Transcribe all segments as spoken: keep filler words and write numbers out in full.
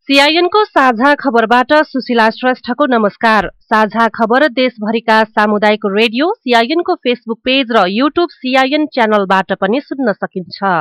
सीआईएनको साझा खबरबाट सुशीला श्रेष्ठको नमस्कार। साझा खबर देशभरिका सामुदायिक रेडियो सीआईएनको फेसबुक पेज र युट्युब सीआईएन च्यानलबाट पनि सुन्न सकिन्छ।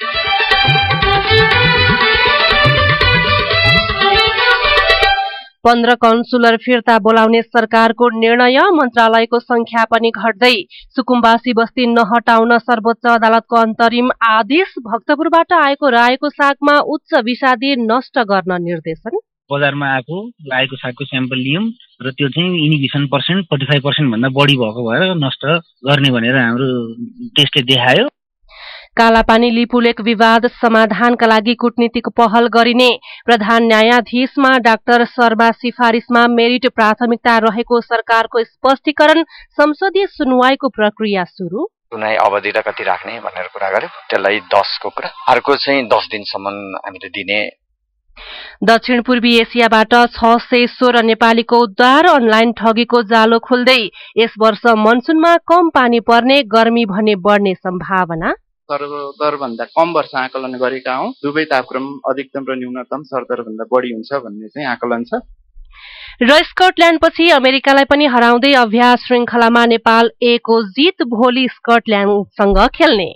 पन्ध्र कन्सुलर फिर्ता बोलाउने सरकारको निर्णय, मन्त्रालयको संख्या पनि घट्दै, सुकुम्बासी बस्ती नहटाउन सर्वोच्च अदालतको अन्तरिम आदेश, भक्तपुरबाट आएको रायोको सागमा उच्च विषादी नष्ट गर्न निर्देशन। बजारमा आएको रायोको सागको स्याम्पल लियौं र त्यो चाहिँ इनिबिसन पर्सेन्ट फोर्टी फाइभ पर्सेन्ट भन्दा बढी भएको भएर नष्ट गर्ने भनेर हाम्रो टेस्टले देखायो। कालापानी लिपुलेक विवाद समाधानका लागि कूटनीतिक पहल गरिने, प्रधान न्यायाधीशमा डाक्टर शर्मा सिफारिसमा मेरिट प्राथमिकता रहेको सरकारको स्पष्टीकरण, संसदीय सुनवाईको प्रक्रिया सुरु। सुनवाई अवधि र कति राख्ने भनेर कुरा गर्यो, त्यसलाई दसको कुरा, अर्को चाहिँ दस दिनसम्म हामीले दिने। दक्षिण पूर्वी एसियाबाट छ सय सोह्र नेपालीको उद्धार, अनलाइन ठगीको जालो खुल्दै, यस वर्ष मनसुनमा कम पानी पर्ने, गर्मी भने बढ्ने सम्भावना। सरदरभन्दा कम वर्षा आकलन गरेका हौं, दुवै तापक्रम अधिकतम र न्यूनतम सरदरभन्दा बढी हुन्छ भन्ने चाहिँ आकलन छ। र स्कटल्याण्डपछि अमेरिकालाई पनि हराउँदै अभ्यास श्रृङ्खलामा नेपाल एकको जित, भोलि स्कटल्याण्डसँग खेल्ने।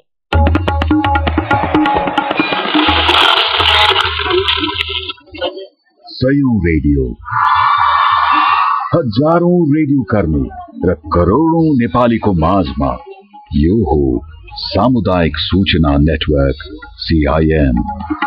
सयौं रेडियो, हजारौं रेडियो कर्मी र करोडौं नेपालीको माझमा यो हो सामुदायिक सूचना नेटवर्क सीआईएन।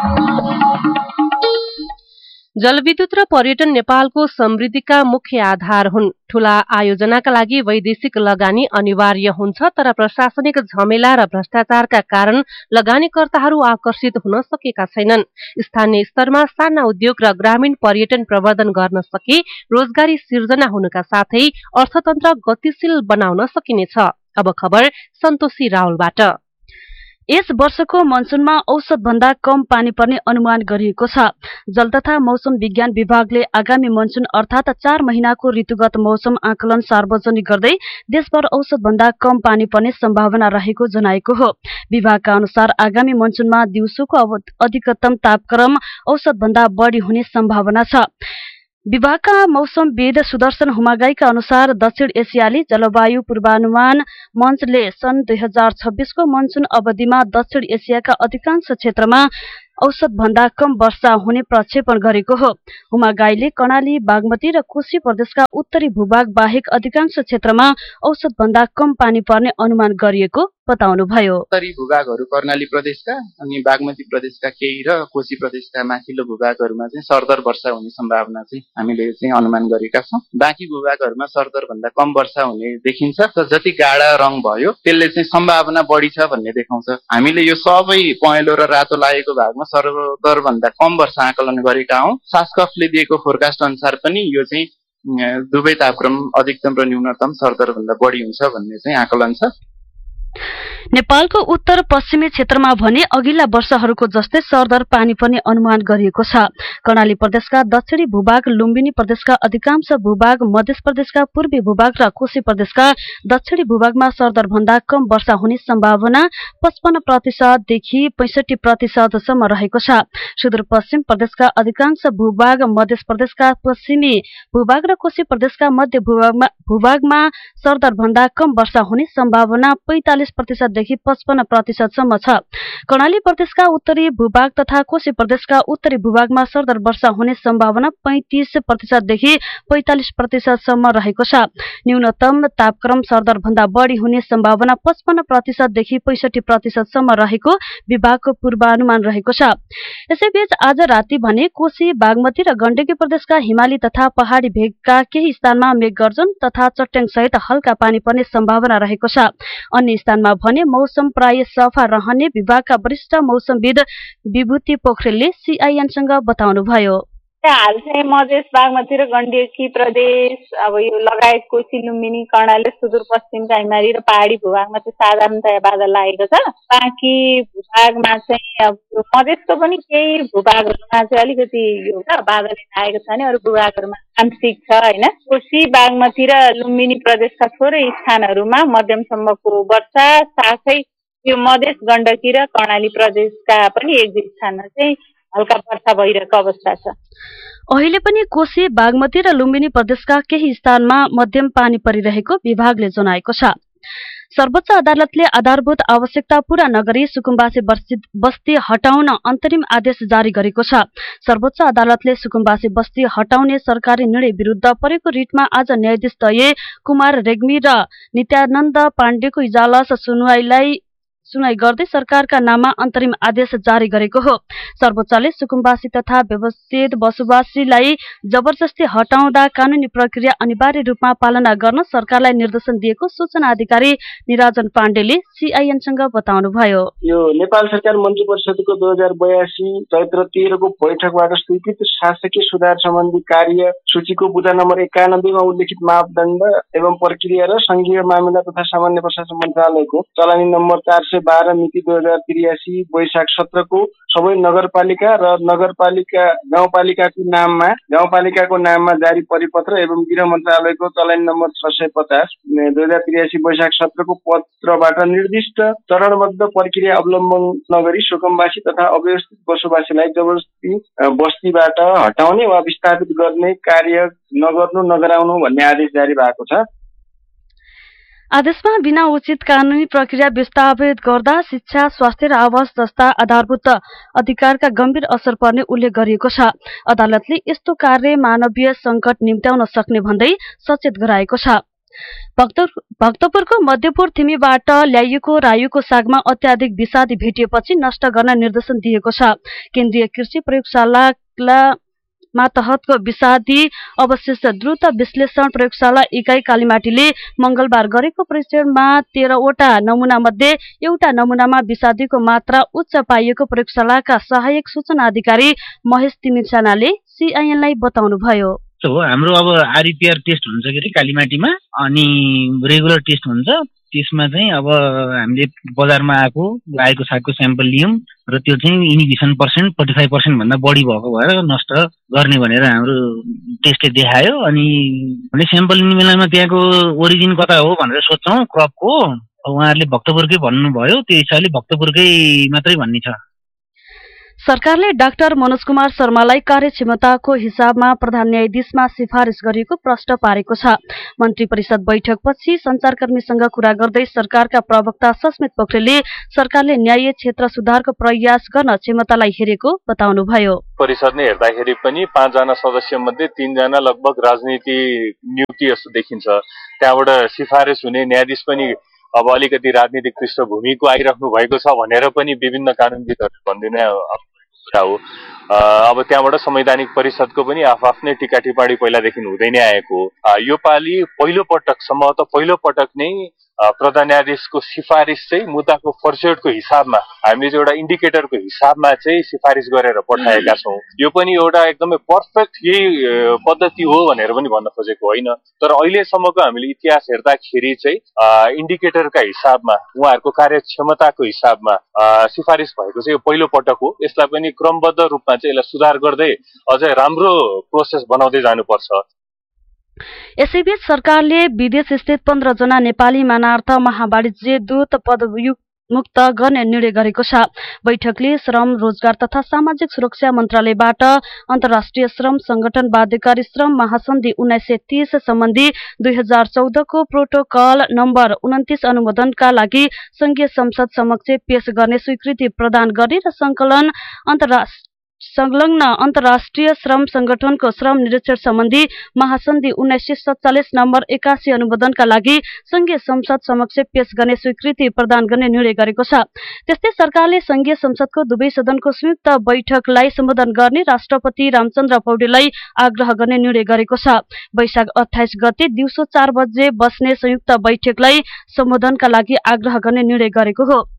जलविद्युत र पर्यटन नेपालको समृद्धिका मुख्य आधार हुन्। ठूला आयोजनाका लागि वैदेशिक लगानी अनिवार्य हुन्छ, तर प्रशासनिक झमेला र भ्रष्टाचारका कारण लगानीकर्ताहरू आकर्षित हुन सकेका छैनन्। स्थानीय स्तरमा साना उद्योग र ग्रामीण पर्यटन प्रवर्धन गर्न सके रोजगारी सिर्जना हुनुका साथै अर्थतन्त्र गतिशील बनाउन सकिनेछ। अब खबर सन्तोषी रावलबाट। यस वर्षको मनसुनमा औसत भन्दा कम पानी पर्ने अनुमान गरिएको छ। जल तथा मौसम विज्ञान विभागले आगामी मनसुन अर्थात चार महिनाको ऋतुगत मौसम आकलन सार्वजनिक गर्दै देशभर औसत भन्दा कम पानी पर्ने सम्भावना रहेको जनाएको हो। विभागका अनुसार आगामी मनसुनमा दिउँसोको अधिकतम तापक्रम औसत भन्दा बढी हुने सम्भावना छ। विभागका मौसमविद सुदर्शन हुमागाईका अनुसार दक्षिण एसियाली जलवायु पूर्वानुमान मञ्चले सन् दुई हजार छब्बीसको मनसुन अवधिमा दक्षिण एसियाका अधिकांश क्षेत्रमा औसत भन्दा कम वर्षा हुने प्रक्षेपण गरेको हो। हुमागाईले कर्णाली, बागमती र कोशी प्रदेशका उत्तरी भूभाग बाहेक अधिकांश क्षेत्रमा औसत भन्दा कम पानी पर्ने अनुमान गरिएको बताउनुभयो। उत्तरी भूभागहरू कर्णाली प्रदेशका अनि बागमती प्रदेशका केही र कोशी प्रदेशका माथिल्लो भूभागहरूमा चाहिँ सरदर वर्षा हुने सम्भावना चाहिँ हामीले चाहिँ अनुमान गरेका छौं। बाँकी भूभागहरूमा सरदर भन्दा कम वर्षा हुने देखिन्छ। त जति गाढा रङ भयो त्यसले चाहिँ सम्भावना बढी छ भन्ने देखाउँछ। हामीले यो सबै पहेँलो र रातो लागेको भागमा सरदर भन्दा कम वर्षा आकलन गरेका हौं। सास्कफले दिएको फोरकास्ट अनुसार पनि यो चाहिँ दुवै तापक्रम अधिकतम र न्यूनतम सरदर भन्दा बढी हुन्छ भन्ने चाहिँ आकलन छ। नेपालको उत्तर पश्चिमी क्षेत्रमा भने अघिल्ला वर्षहरूको जस्तै सरदर पानी पर्ने अनुमान गरिएको छ। कर्णाली प्रदेशका दक्षिणी भूभाग, लुम्बिनी प्रदेशका अधिकांश भूभाग, मध्य प्रदेशका पूर्वी भूभाग र कोशी प्रदेशका दक्षिणी भूभागमा सरदर भन्दा कम वर्षा हुने सम्भावना पचपन्न प्रतिशतदेखि पैंसठी प्रतिशतसम्म रहेको छ। सुदूरपश्चिम प्रदेशका अधिकांश भूभाग, मध्य प्रदेशका पश्चिमी भूभाग र कोशी प्रदेशका मध्य भूभागमा भूभागमा सरदर भन्दा कम वर्षा हुने सम्भावना पैंतालिस प्रतिशत देखि पचपन्न प्रतिशतसम्म छ। कर्णाली प्रदेशका उत्तरी भूभाग तथा कोशी प्रदेशका उत्तरी भूभागमा सरदर वर्षा हुने सम्भावना पैंतीस प्रतिशतदेखि पैंतालिस प्रतिशतसम्म रहेको छ। न्यूनतम तापक्रम सरदर भन्दा बढी हुने सम्भावना पचपन्न प्रतिशतदेखि पैंसठी प्रतिशतसम्म रहेको विभागको पूर्वानुमान रहेको छ। यसैबीच आज राति भने कोशी, बागमती र गण्डकी प्रदेशका हिमाली तथा पहाड़ी भेगका केही स्थानमा मेघगर्जन तथा चट्याङ सहित हल्का पानी पर्ने सम्भावना रहेको छ। अन्य स्थानमा भने मौसम प्राय सफा रहने विभागका वरिष्ठ मौसमविद विभूति पोखरेलले सीआईएनसँग बताउनुभयो। हाल चाहिँ मधेस, बागमती र गण्डकी प्रदेश, अब यो लगायत कोशी, लुम्बिनी, कर्णाली, सुदूरपश्चिमका हिमाली र पहाडी भूभागमा चाहिँ साधारणतया बादल लागेको छ। बाँकी भूभागमा चाहिँ अब मधेसको पनि केही भूभागहरूमा चाहिँ अलिकति यो बादल लागेको छ भने अरू भूभागहरूमा आंशिक छ हैन। कोशी, बागमती र लुम्बिनी प्रदेशका थोरै स्थानहरूमा मध्यमसम्मको वर्षा, साथै यो मधेस, गण्डकी र कर्णाली प्रदेशका पनि एक दुई स्थानमा चाहिँ हल्का वर्षा भइरहेको अवस्था छ। अहिले पनि कोशी, बागमती र लुम्बिनी प्रदेशका केही स्थानमा मध्यम पानी परिरहेको विभागले जनाएको छ। सर्वोच्च अदालतले आधारभूत आवश्यकता पूरा नगरी सुकुम्बासी बस्ती हटाउन अन्तरिम आदेश जारी गरेको छ। सर्वोच्च अदालतले सुकुम्बासी बस्ती हटाउने सरकारी निर्णय विरुद्ध परेको रिटमा आज न्यायाधीश दय कुमार रेग्मी र नित्यानन्द पाण्डेको इजलास सुनवाईलाई सुनवाई गर्दै सरकारका नाममा अन्तरिम आदेश जारी गरेको हो। सर्वोच्चले सुकुम्बासी तथा व्यवस्थित बसोबासीलाई जबरजस्ती हटाउँदा कानूनी प्रक्रिया अनिवार्य रूपमा पालना गर्न सरकारलाई निर्देशन दिएको सूचना अधिकारी निराजन पाण्डेले सीआईएनसँग बताउनुभयो। यो नेपाल सरकार मन्त्री परिषदको दुई हजार बयासी चैत्र तेह्रको बैठकबाट स्वीकृत शासकीय सुधार सम्बन्धी कार्य सूचीको बुँदा नम्बर एकानब्बेमा उल्लेखित मापदण्ड एवं प्रक्रिया र संघीय मामिला तथा सामान्य प्रशासन मन्त्रालयको चलानी नम्बर चार सय बाह्र मिति दुई हजार त्रियासी वैशाख सत्रको सबै नगरपालिका र नगरपालिका गाउँपालिकाको नाममा गाउँपालिकाको नाममा जारी परिपत्र एवं गृह मन्त्रालयको चलानी नम्बर छ सय पचास दुई हजार त्रियासी वैशाख सत्रको पत्रबाट निर्दिष्ट चरणबद्ध प्रक्रिया अवलम्बन नगरी सुकुम्बासी तथा अव्यवस्थित बसोबासीलाई जबरजस्ती बस्तीबाट हटाउने वा विस्थापित गर्ने कार्य नगर्नु नगराउनु भन्ने आदेश जारी भएको छ। आदेशमा बिना उचित कानूनी प्रक्रिया विस्थापित गर्दा शिक्षा, स्वास्थ्य र आवास जस्ता आधारभूत अधिकारका गम्भीर असर पर्ने उल्लेख गरिएको छ। अदालतले यस्तो कार्य मानवीय संकट निम्त्याउन सक्ने भन्दै सचेत गराएको छ। भक्तपुरको मध्यपुर थिमीबाट ल्याइएको रायुको सागमा अत्याधिक विषादी भेटिएपछि नष्ट गर्न निर्देशन दिएको छ। केन्द्रीय कृषि प्रयोगशाला मातहतको विषादी अवशिष्ट द्रुत विश्लेषण प्रयोगशाला इकाइ कालीमाटीले मंगलबार गरेको परीक्षणमा तेह्रवटा नमूना मध्ये एउटा नमूनामा विषादीको मात्रा उच्च पाइएको प्रयोगशालाका सहायक सूचना अधिकारी महेश तिमिरसानाले सीआईएनलाई बताउनुभयो। हो हाम्रो अब आरईपीआर टेस्ट हुन्छ के अरे कालीमाटीमा, अनि रेगुलर टेस्ट हुन्छ। त्यसमा चाहिँ अब हामीले बजारमा आएको लागेको सागको स्याम्पल लियौँ र त्यो चाहिँ इनिभिसन पर्सेन्ट फोर्टी फाइभ पर्सेन्ट भन्दा बढी भएको भएर नष्ट गर्ने भनेर हाम्रो टेस्टले देखायो। अनि स्याम्पल लिने बेलामा त्यहाँको ओरिजिन कता हो भनेर सोध्छौँ क्रपको, उहाँहरूले भक्तपुरकै भन्नुभयो, त्यो हिसाबले भक्तपुरकै मात्रै भन्ने छ। सरकारले डाक्टर मनोज कुमार शर्मालाई कार्यक्षमताको हिसाबमा प्रधान न्यायाधीशमा सिफारिस गरिएको प्रश्न पारेको छ। मन्त्री परिषद बैठकपछि संचारकर्मीसँग कुरा गर्दै सरकारका प्रवक्ता सस्मित पोखरेलले सरकारले न्याय क्षेत्र सुधारको प्रयास गर्न क्षमतालाई हेरेको बताउनुभयो। परिषदले हेर्दाखेरि पनि पाँचजना सदस्य मध्ये तीनजना लगभग राजनीति नियुक्ति जस्तो देखिन्छ। त्यहाँबाट सिफारिस हुने न्यायाधीश पनि अब अलिकति राजनीतिक पृष्ठभूमिको आइराख्नु भएको छ भनेर पनि विभिन्न कानुनविदहरूले भनिदिने कुरा हो। अब त्यहाँबाट संवैधानिक परिषदको पनि आफ्नै टीका टिप्पणी पहिलादेखि हुँदै नै आएको हो। यो पालि पहिलो पटक सम्भवतः पहिलो पटक नै प्रधान न्यायाधीशको सिफारिस चाहिँ मुद्दाको फर्सेटको हिसाबमा हामीले चाहिँ एउटा इन्डिकेटरको हिसाबमा चाहिँ सिफारिस गरेर पठाएका छौँ। यो पनि एउटा एकदमै पर्फेक्ट यही पद्धति हो भनेर पनि भन्न खोजेको होइन, तर अहिलेसम्मको हामीले इतिहास हेर्दाखेरि चाहिँ इन्डिकेटरका हिसाबमा उहाँहरूको कार्यक्षमताको हिसाबमा सिफारिस भएको चाहिँ यो पहिलो पटक हो। यसलाई पनि क्रमबद्ध रूपमा चाहिँ यसलाई सुधार गर्दै अझै राम्रो प्रोसेस बनाउँदै जानुपर्छ। यसैबीच सरकारले विदेश स्थित पन्ध्र जना नेपाली मानार्थ महावाणिज्य दूत पद मुक्त गर्ने निर्णय गरेको छ। बैठकले श्रम, रोजगार तथा सामाजिक सुरक्षा मन्त्रालयबाट अन्तर्राष्ट्रिय श्रम संगठन बाध्यकारी श्रम महासन्धि उन्नाइस सय तीस सम्बन्धी दुई हजार चौधको प्रोटोकल नम्बर उन्तिस अनुमोदनका लागि संघीय संसद समक्ष पेश गर्ने स्वीकृति प्रदान गर्ने र संकलन अन्तर्राष्ट्रिय संलग्न अन्तर्राष्ट्रिय श्रम संगठनको श्रम निरीक्षण सम्बन्धी महासन्धि उन्नाइस सय सत्तालिस नम्बर एकासी अनुमोदनका लागि संघीय संसद समक्ष पेश गर्ने स्वीकृति प्रदान गर्ने निर्णय गरेको छ। त्यस्तै सरकारले संघीय संसदको दुवै सदनको संयुक्त बैठकलाई सम्बोधन गर्ने राष्ट्रपति रामचन्द्र पौडेललाई आग्रह गर्ने निर्णय गरेको छ। वैशाख अठाइस गते दिउँसो चार बजे बस्ने संयुक्त बैठकलाई सम्बोधनका लागि आग्रह गर्ने निर्णय गरेको हो।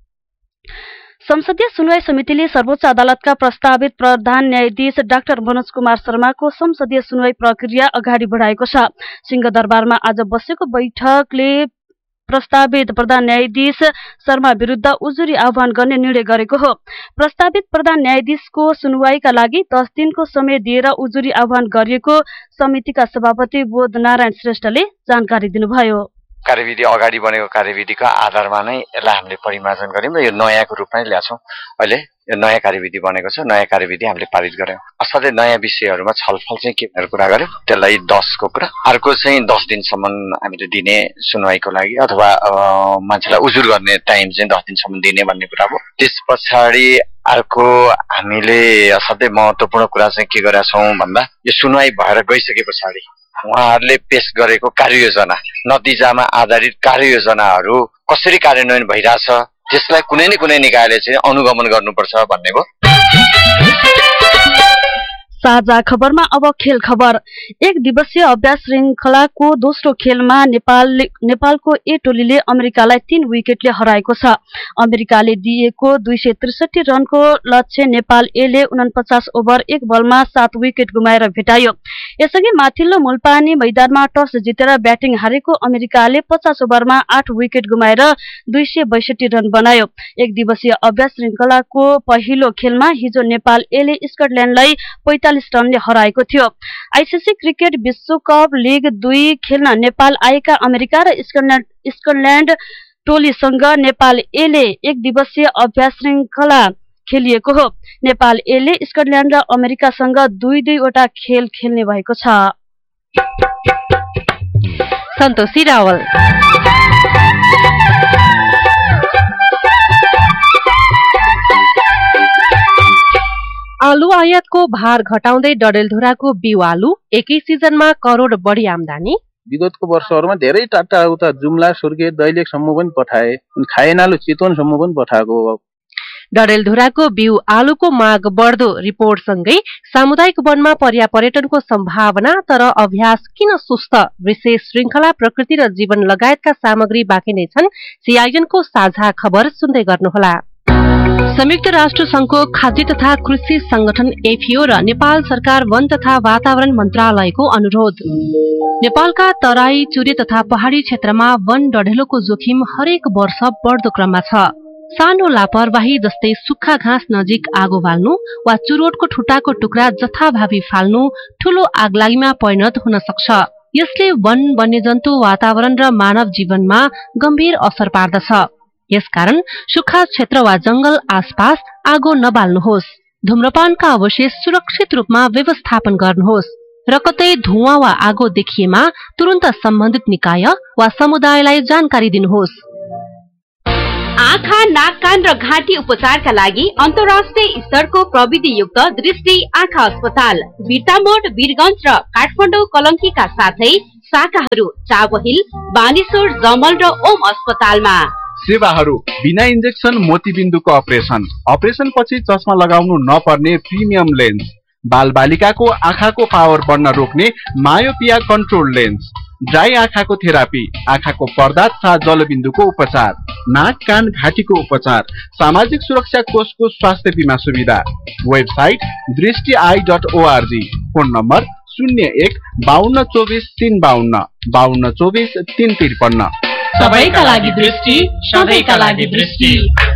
संसदीय सुनवाई समितिले सर्वोच्च अदालतका प्रस्तावित प्रधान न्यायाधीश डाक्टर मनोज कुमार शर्माको संसदीय सुनवाई प्रक्रिया अगाडि बढाएको छ। सिंहदरबारमा आज बसेको बैठकले प्रस्तावित प्रधान न्यायाधीश शर्मा विरुद्ध उजुरी आह्वान गर्ने निर्णय गरेको हो। प्रस्तावित प्रधान न्यायाधीशको सुनवाईका लागि दस दिनको समय दिएर उजुरी आह्वान गरिएको समितिका सभापति बोध नारायण श्रेष्ठले जानकारी दिनुभयो। कार्यविधि अगाडि बनेको कार्यविधिको आधारमा नै यसलाई हामीले परिमार्जन गर्यौँ र यो नयाँको रूपमा ल्याछौँ। अहिले यो नयाँ कार्यविधि बनेको छ, नयाँ कार्यविधि हामीले पारित गर्यौँ। असाध्यै नयाँ विषयहरूमा छलफल चाहिँ के भनेर कुरा गर्यौँ, त्यसलाई दसको कुरा। अर्को चाहिँ दस दिनसम्म हामीले दिने सुनवाईको लागि अथवा मान्छेलाई उजुर गर्ने टाइम चाहिँ दस दिनसम्म दिने भन्ने कुरा हो। त्यस पछाडि अर्को हामीले असाध्यै महत्त्वपूर्ण कुरा चाहिँ के गरेका छौँ भन्दा यो सुनवाई भएर गइसके पछाडि उहाँहरूले पेश गरेको कार्ययोजना, नतिजामा आधारित कार्ययोजनाहरू कसरी कार्यान्वयन भइरहेछ त्यसलाई कुनै न कुनै निकायले चाहिँ अनुगमन गर्नुपर्छ भन्ने हो। साझा खबरमा अब खेल खबर। एक दिवसीय अभ्यास श्रृङ्खलाको दोस्रो खेलमा नेपाल नेपालको ए टोलीले अमेरिकालाई तीन विकेटले हराएको छ। अमेरिकाले दिएको दुई सय त्रिसठी रनको लक्ष्य नेपाल एले उनपचास ओभर एक बलमा सात विकेट गुमाएर भेटायो। यसअघि माथिल्लो मुलपानी मैदानमा टस जितेर ब्याटिङ हारेको अमेरिकाले पचास ओभरमा आठ विकेट गुमाएर दुई सय बैसठी रन बनायो। एक दिवसीय अभ्यास श्रृङ्खलाको पहिलो खेलमा हिजो नेपाल एले स्कटल्याण्डलाई पैंतालिस रनले हराएको थियो। आइसिसी क्रिकेट विश्वकप लिग दुई खेल्न नेपाल आएका अमेरिका र स्कटल्याण्ड स्कटल्याण्ड टोलीसँग नेपाल एले एक दिवसीय अभ्यास श्रृङ्खला खेलिएको हो। नेपाल एले स्कटल्याण्ड र अमेरिकासँग दुई दुईवटा खेल खेल्ने भएको छ। सन्तोषी रावल। आलु आयातको भार घटाउँदै डडेलधुराको बिउ आलु एकै सिजनमा करोड बढी आम्दानी। विगतको वर्षहरूमा धेरै टाटा उता जुम्ला सुर्खेत दैलेखसम्म पनि पठाए, खाएनालु चितवनसम्म पनि पठाएको हो। डडेलधुराको बिउ आलुको माग बढ्दो रिपोर्टसँगै सामुदायिक वनमा पर्या पर्यटनको सम्भावना तर अभ्यास किन सुस्त, विशेष श्रृङ्खला प्रकृति र जीवन लगायतका सामग्री बाँकी नै छन्। सीआईएनको साझा खबर सुन्दै गर्नुहोला। संयुक्त राष्ट्र संघको खाद्य तथा कृषि संगठन एफिओ र नेपाल सरकार वन तथा वातावरण मन्त्रालयको अनुरोध। नेपालका तराई, चुरे तथा पहाडी क्षेत्रमा वन डढेलोको जोखिम हरेक वर्ष बढ्दो क्रममा छ। सानो लापरवाही जस्तै सुक्खा घाँस नजिक आगो बाल्नु वा चुरोटको ठुटाको टुक्रा जथाभावी फाल्नु ठूलो आगलागीमा परिणत हुन सक्छ। यसले वन, वन्यजन्तु, वातावरण र मानव जीवनमा गम्भीर असर पार्दछ। यसकारण सुक्खा क्षेत्र वा जंगल आसपास आगो नबाल्नुहोस्। धूम्रपानका अवशेष सुरक्षित रूपमा व्यवस्थापन गर्नुहोस् र कतै धुवाँ वा आगो देखिएमा तुरन्त सम्बन्धित निकाय वा समुदायलाई जानकारी दिनुहोस्। आँखा, नाक, कान र घाँटी उपचारका लागि अन्तर्राष्ट्रिय स्तरको प्रविधियुक्त दृष्टि आँखा अस्पताल बिर्तामोड, वीरगञ्ज र काठमाडौँ कलङ्कीका साथै शाखाहरू चाबहिल, बानेश्वर, जमल र ओम अस्पतालमा। सेवाहरू बिना इन्जेक्सन मोतीबिन्दुको अपरेसन, अपरेसन पछि चस्मा लगाउनु नपर्ने प्रिमियम लेन्स, बाल बालिकाको आँखाको पावर बढ्न रोक्ने मायोपिया कन्ट्रोल लेन्स, ड्राई आँखाको थेरापी, आँखाको पर्दा तथा जलबिन्दुको उपचार, नाक, कान, घाँटीको उपचार, सामाजिक सुरक्षा कोषको स्वास्थ्य बिमा सुविधा। वेबसाइट दृष्टि I dot ORG. Phone number शून्य एक बाहन्न चौबिस तीन बाहन्न बाहन्न चौबिस तीन त्रिपन्न। सबैका लागि दृष्टि, सधैँका लागि दृष्टि।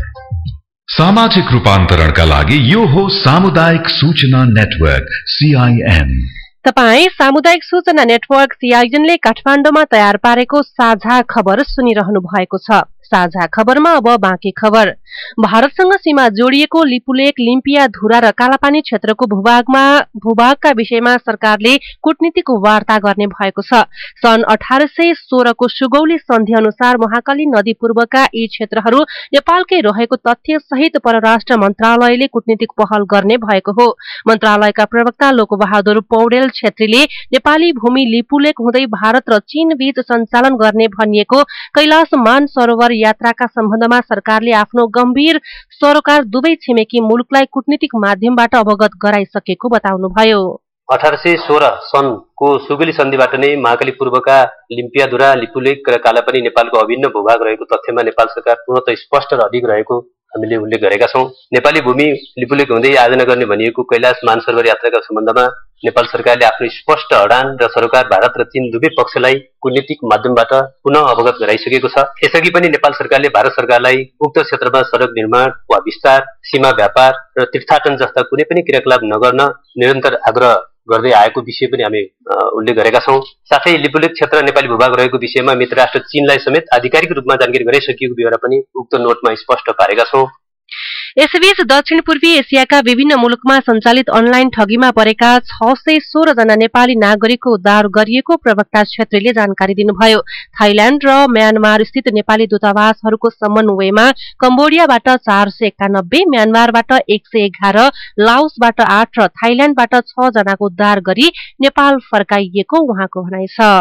सामाजिक रूपान्तरणका लागि यो हो सामुदायिक सूचना नेटवर्क सीआईएन। तपाई सामुदायिक सूचना नेटवर्क सीआईएनले काठमाडौँमा तयार पारेको साझा खबर सुनिरहनु भएको छ। साझा खबरमा अब बाँकी खबर। भारतसँग सीमा जोडिएको लिपुलेक, लिम्पिया, धुरा र कालापानी क्षेत्रको भूभागमा भूभागका विषयमा सरकारले कूटनीतिक वार्ता गर्ने भएको छ। सन् अठार सय सोह्रको सुगौली सन्धि अनुसार महाकाली नदी पूर्वका यी क्षेत्रहरू नेपालकै रहेको तथ्य सहित परराष्ट्र मन्त्रालयले कूटनीतिक पहल गर्ने भएको हो। मन्त्रालयका प्रवक्ता लोकबहादुर पौडेल छेत्रीले नेपाली भूमि लिपुलेक हुँदै भारत र चीन बीच सञ्चालन गर्ने भनिएको कैलाश मानसरोवर यात्राका सम्बन्धमा सरकारले आफ्नो गम्भीर सरोकार दुवै छिमेकी मुलुकलाई कूटनीतिक माध्यमबाट अवगत गराइसकेको बताउनुभयो। अठार सय सोह्र सनको सुगौली सन्धिबाट नै महाकाली पूर्वका लिम्पियाधुरा, लिपुलेक र कालापानी नेपालको अभिन्न भूभाग रहेको तथ्यमा नेपाल सरकार पूर्णतः स्पष्ट र अडिग रहेको हामीले उल्लेख गरेका छौं। नेपाली भूमि लिपुलेक हुँदै आयोजना गर्ने भनिएको कैलाश मानसरोवर यात्राका सम्बन्धमा नेपाल सरकारले आफ्नो स्पष्ट अडान र सरोकार भारत र चीन दुवै पक्षलाई कूटनीतिक माध्यमबाट पुनः अवगत गराइसकेको छ। यसअघि पनि नेपाल सरकारले भारत सरकारलाई उक्त क्षेत्रमा सडक निर्माण वा विस्तार, सीमा व्यापार र तीर्थाटन जस्ता कुनै पनि क्रियाकलाप नगर्न निरन्तर आग्रह गर्दै आएको विषय पनि हामी उल्लेख गरेका छौँ। साथै लिपुलेक क्षेत्र नेपाली भूभाग रहेको विषयमा मित्र राष्ट्र चीनलाई समेत आधिकारिक रूपमा जानकारी गराइसकिएको विवरण पनि उक्त नोटमा स्पष्ट पारेका छौँ। यसैबीच दक्षिण पूर्वी एसियाका विभिन्न मुलुकमा सञ्चालित अनलाइन ठगीमा परेका छ सय सोह्र जना नेपाली नागरिकको उद्धार गरिएको प्रवक्ता छेत्रीले जानकारी दिनुभयो। थाइल्याण्ड र म्यानमार स्थित नेपाली दूतावासहरूको समन्वयमा कम्बोडियाबाट चार सय एकानब्बे, म्यानमारबाट एक सय एघार, लाओसबाट आठ र थाइल्याण्डबाट छ जनाको उद्धार गरी नेपाल फर्काइएको उहाँको भनाइ छ।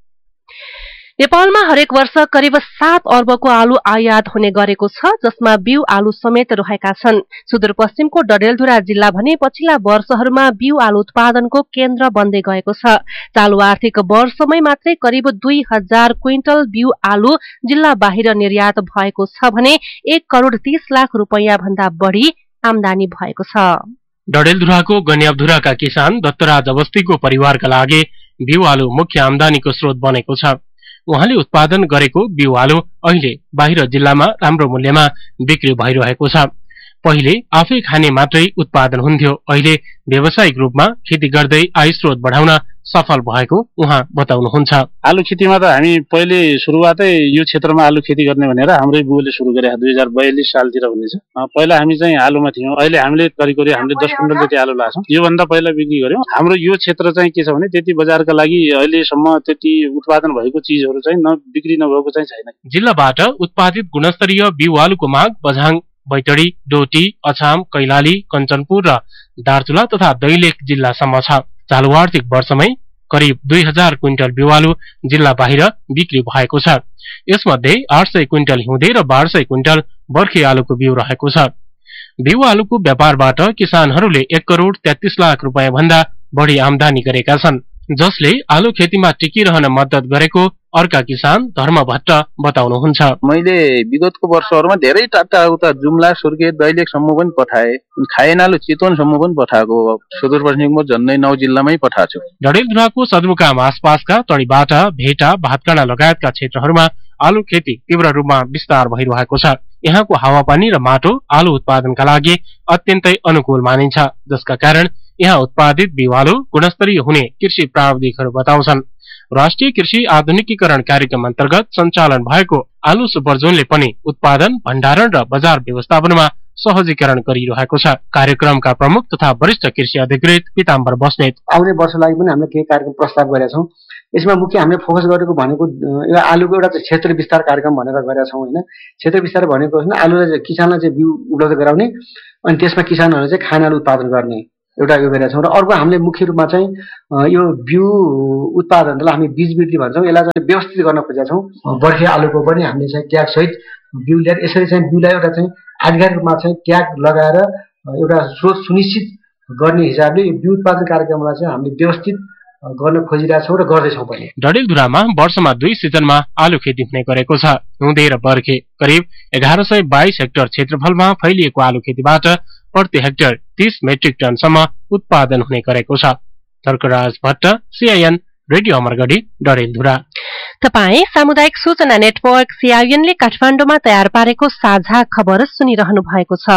नेपालमा हरेक वर्ष करिब सात अर्बको आलु आयात हुने गरेको छ, जसमा बिउ आलु समेत रहेका छन्। सुदूरपश्चिमको डडेलधुरा जिल्ला भने पछिल्ला वर्षहरूमा बिउ आलु उत्पादनको केन्द्र बन्दै गएको छ। चालु आर्थिक वर्षमै मात्रै करिब दुई हजार क्विन्टल बिउ आलु जिल्ला बाहिर निर्यात भएको छ भने एक करोड़ तीस लाख रुपियाँ भन्दा बढ़ी आमदानी भएको छ। डडेलधुराको गन्याबधुराका किसान दत्तराज अवस्थीको परिवारका लागि बिउ आलु मुख्य आमदानीको स्रोत बनेको छ। उहाँले उत्पादन गरेको बिउ आलु अहिले बाहिर जिल्लामा राम्रो मूल्यमा बिक्री भइरहेको छ। पहिले आफै खाने मात्रै उत्पादन हुन्थ्यो, अहिले व्यावसायिक रूपमा खेती गर्दै आय स्रोत बढाउन सफल भएको उहाँ बताउनुहुन्छ। आलु खेतीमा त हामी पहिले सुरुवातै यो क्षेत्रमा आलु खेती गर्ने भनेर हाम्रै बुवाले सुरु गरे दुई हजार बयालिस सालतिर हुनेछ। पहिला हामी चाहिँ आलुमा थियौँ, अहिले हामीले करिब करिब हामीले दस कुइन्टल जति आलु लाग्छौँ। योभन्दा पहिला बिक्री गर्यौँ। हाम्रो यो क्षेत्र चाहिँ के छ भने त्यति बजारका लागि अहिलेसम्म त्यति उत्पादन भएको चिजहरू चाहिँ न बिक्री नभएको चाहिँ छैन। जिल्लाबाट उत्पादित गुणस्तरीय बिउ आलुको माग बझाङ, बैतडी, डोटी, अछाम, कैलाली, कञ्चनपुर र दार्चुला तथा दैलेख जिल्लासम्म छ। चालु आर्थिक वर्षमै करिब दुई हजार क्विन्टल बिउ आलु जिल्ला बाहिर बिक्री भएको छ। यसमध्ये आठ सय क्विन्टल हिउँदे र बाह्र सय क्विन्टल बर्खे आलुको बिउ रहेको छ। बिउ आलुको व्यापारबाट किसानहरूले एक करोड़ तेत्तीस लाख रुपियाँ भन्दा बढ़ी आमदानी गरेका छन्, जसले आलु खेतीमा टिकिरहन मद्दत गरेको अर्का किसान धर्म भट्ट बताउनुहुन्छ। मैले विगतको वर्षहरूमा धेरै टाटा उता जुम्ला, सुर्खे, दैलेखसम्म पनि पठाए, खाएनालु चितवनसम्म पनि पठाएको। सुदूरपश्चिमको झन्डै नौ जिल्लामै पठाएको छु। डडेलधुराको सदरमुकाम आसपासका तडीबाटा, भेटा, भातकाँडा लगायतका क्षेत्रहरूमा आलु खेती तीव्र रूपमा विस्तार भइरहेको छ। यहाँको हावापानी र माटो आलु उत्पादनका लागि अत्यन्तै अनुकूल मानिन्छ, जसका कारण यहाँ उत्पादित बिउ आलु गुणस्तरीय हुने कृषि प्राविधिकहरू बताउँछन्। राष्ट्रिय कृषि आधुनिकीकरण कार्यक्रम अन्तर्गत सञ्चालन भएको आलु सुपर जोनले पनि उत्पादन, भण्डारण र बजार व्यवस्थापनमा सहजीकरण गरिरहेको छ। कार्यक्रमका प्रमुख तथा वरिष्ठ कृषि अधिकृत पीताम्बर बस्नेत आउने वर्ष लागि पनि हामीले केही कार्यक्रम प्रस्ताव गरेका छौँ। यसमा मुख्य हामीले फोकस गरेको भनेको आलुको एउटा क्षेत्र विस्तार कार्यक्रम भनेर गरेका छौँ होइन। क्षेत्र विस्तार भनेको होइन आलुलाई चाहिँ किसानलाई चाहिँ बिउ उपलब्ध गराउने अनि त्यसमा किसानहरूले चाहिँ खानालु उत्पादन गर्ने एउटा यो गरेका छौँ। र अर्को हामीले मुख्य रूपमा चाहिँ यो बिउ उत्पादनलाई हामी बीज वृद्धि भन्छौँ, यसलाई चाहिँ व्यवस्थित गर्न खोजेका छौँ। बर्खे आलुको पनि हामीले चाहिँ ट्याग सहित बिउ ल्याएर यसरी चाहिँ बिउलाई एउटा चाहिँ आधिकारिक रूपमा चाहिँ ट्याग लगाएर एउटा स्रोत सुनिश्चित गर्ने हिसाबले यो बिउ उत्पादन कार्यक्रमलाई चाहिँ हामीले व्यवस्थित गर्न खोजिरहेका छौँ र गर्दैछौँ पनि। डडेलधुरामा वर्षमा दुई सिजनमा आलु खेती हुने गरेको छ। हिउँदे र बर्खे करिब एघार सय बाइस हेक्टर क्षेत्रफलमा फैलिएको आलु खेतीबाट प्रति हेक्टर तीस मेट्रिक टनसम्म उत्पादन हुने गरेको छ। धर्कराज भट्ट, सीआईएन, रेडियो अमरगढी, डडेलधुरा। तपाई सामुदायिक सूचना नेटवर्क सीआईएनले काठमाडौँमा तयार पारेको साझा खबर सुनिरहनु भएको छ।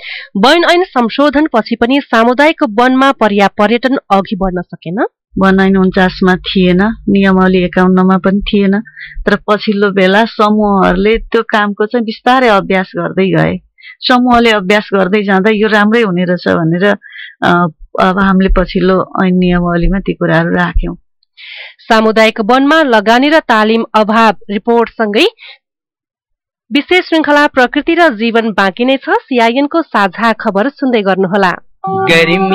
वन ऐन संशोधन पछि पनि सामुदायिक वनमा पर्याप्त पर्यटन अघि बढ्न सकेन। वन ऐन उन्चासमा थिएन, नियमावली एकाउन्नमा पनि थिएन, तर पछिल्लो बेला समूहहरूले त्यो कामको चाहिँ बिस्तारै अभ्यास गर्दै गए। समूहले अभ्यास गर्दै जाँदा यो राम्रै हुने रहेछ भनेर अब हामीले पछिल्लो ऐन नियमावलीमा ती कुराहरू राख्यौं। सामुदायिक वनमा लगानी र तालिम अभाव रिपोर्टसँगै विशेष श्रृंखला प्रकृति र जीवन बाँकी नै छ। सीआईएनको साझा खबर सुन्दै गर्नुहोला।